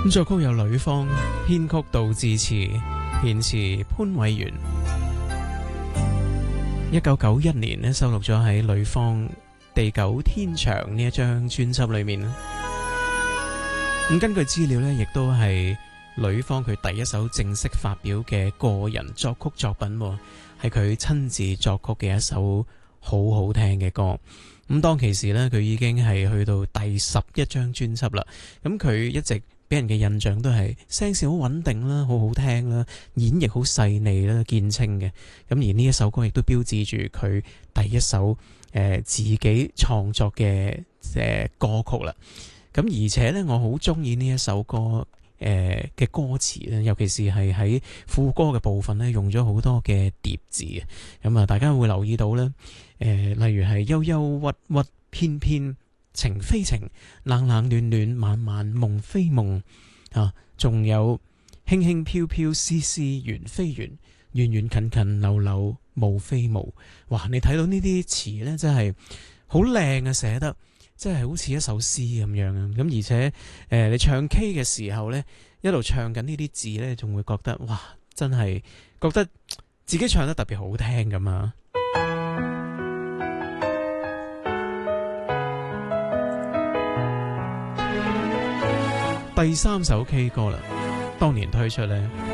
作曲有呂方，編曲杜自持，填詞潘偉源。1991年咧收錄咗喺呂方《地久天長》呢一張專輯裏面。咁根據資料咧，亦都係呂方佢第一首正式發表嘅個人作曲作品，係佢親自作曲嘅一首好好聽嘅歌。咁當其時咧，佢已經係去到第11張專輯啦。咁佢一直俾人嘅印象都係聲線好穩定啦，好好聽啦，演繹好細膩啦，見稱嘅。咁而呢一首歌亦都標誌住佢第一首自己創作嘅歌曲啦。咁而且咧，我好中意呢一首歌嘅歌詞咧，尤其是係喺副歌嘅部分咧，用咗好多嘅疊字。咁啊，大家會留意到咧，例如係憂憂鬱鬱偏偏情非情，冷冷暖暖晚晚夢非夢啊，仲有輕輕飄飄絲絲緣非緣，遠遠近近流流霧非霧。哇！你睇到呢啲詞咧，真係好靚啊，寫得真係好似一首詩咁樣啊。咁而且你唱 K 嘅時候咧，一路唱緊呢啲字咧，仲會覺得哇，真係覺得自己唱得特別好聽咁啊！第3首 K 歌啦，當年推出咧。